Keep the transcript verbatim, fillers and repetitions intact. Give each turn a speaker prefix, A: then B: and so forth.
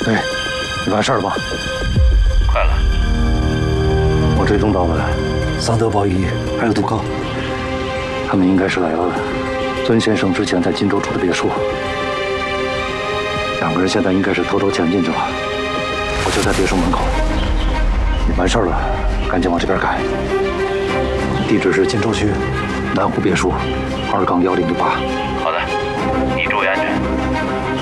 A: 飞，你完事儿了吗？
B: 快了。
A: 我追踪到了桑德、鲍一还有杜高，他们应该是来了孙先生之前在荆州住的别墅。两个人现在应该是偷偷潜进去了。我就在别墅门口。你完事儿了，赶紧往这边赶。地址是荆州区南湖别墅，二杠幺零零八。
B: 好的。